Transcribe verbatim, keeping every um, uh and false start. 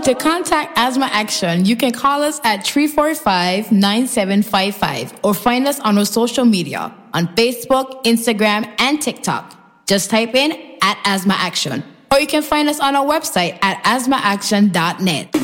To contact Asthma Action, you can call us at three four five, nine seven five five or find us on our social media on Facebook, Instagram, and TikTok. Just type in at Asthma Action. Or you can find us on our website at asthma action dot net.